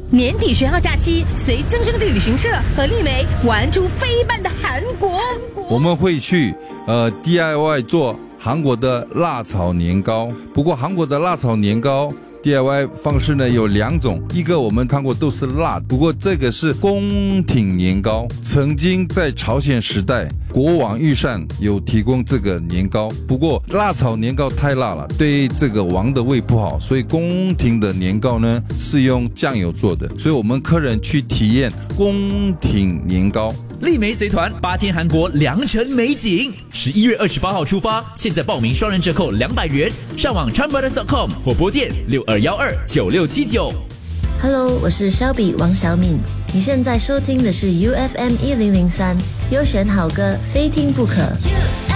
年底学校假期，随增生的旅行社和丽梅玩出飞半的韩国。 我们会去DIY 做韩国的辣炒年糕。不过韩国的辣炒年糕DIY 方式呢有两种，一个我们看过都是辣，不过这个是宫廷年糕。曾经在朝鲜时代，国王御膳有提供这个年糕，不过辣炒年糕太辣了，对这个王的胃不好，所以宫廷的年糕呢是用酱油做的，所以我们客人去体验宫廷年糕。 丽梅随团8天韩国良辰美景，11月28号出发，现在报名双人折扣200元，上网 chanbrothers.com 或拨电62129679。 Hello， 我是肖比王小敏，你现在收听的是 UFM 1003，优选好歌，非听不可。